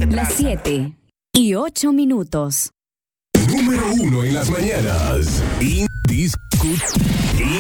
Las 7:08. Número 1 en las mañanas. Indiscutible.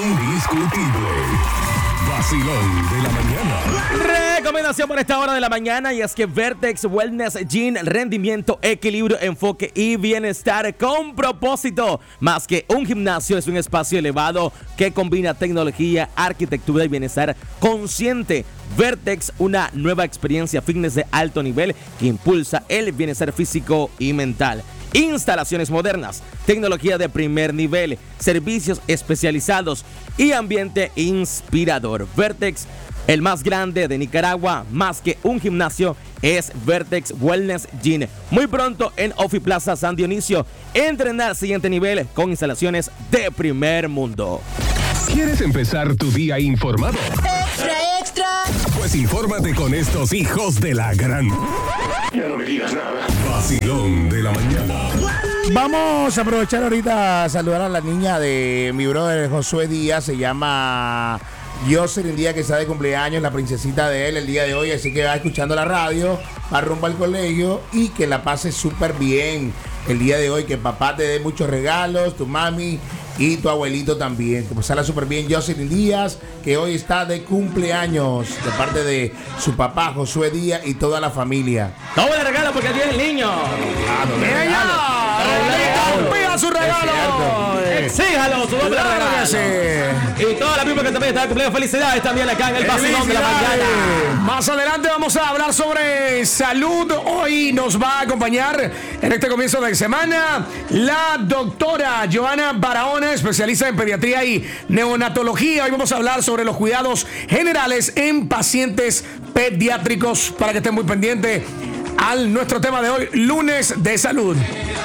Vacilón de la mañana. Recomendación por esta hora de la mañana, y es que Vertex Wellness Gym, rendimiento, equilibrio, enfoque y bienestar con propósito. Más que un gimnasio, es un espacio elevado que combina tecnología, arquitectura y bienestar consciente. Vertex, una nueva experiencia fitness de alto nivel que impulsa el bienestar físico y mental. Instalaciones modernas, tecnología de primer nivel, servicios especializados y ambiente inspirador. Vertex, el más grande de Nicaragua, más que un gimnasio, es Vertex Wellness Gym. Muy pronto en Offi Plaza San Dionisio. Entrenar siguiente nivel con instalaciones de primer mundo. ¿Quieres empezar tu día informado? ¡Extra! Pues infórmate con estos hijos de la gran... Ya no me digas nada. Vacilón de la mañana. Vamos a aprovechar ahorita a saludar a la niña de mi brother Josué Díaz. Se llama Jocelyn Díaz, que está de cumpleaños, la princesita de él el día de hoy. Así que va escuchando la radio, va rumbo al colegio y que la pase súper bien el día de hoy. Que papá te dé muchos regalos, tu mami y tu abuelito también. Que pasarla súper bien Jocelyn Díaz, que hoy está de cumpleaños, de parte de su papá Josué Díaz y toda la familia. No le regalo porque tiene el niño. ¡Pida su regalo! Exíjalo, su doble regalo. Y toda la misma que también está de cumpleaños, felicidades también acá en el Vacilón de la mañana. Más adelante vamos a hablar sobre salud. Hoy nos va a acompañar en este comienzo de semana la doctora Joana Barahona, especialista en pediatría y neonatología. Hoy vamos a hablar sobre los cuidados generales en pacientes pediátricos, para que estén muy pendientes al nuestro tema de hoy, lunes de salud.